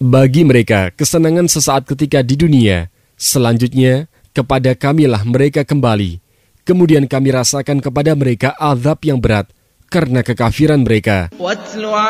Bagi mereka, kesenangan sesaat ketika di dunia. Selanjutnya, kepada kamilah mereka kembali. Kemudian kami rasakan kepada mereka azab yang berat karena kekafiran mereka.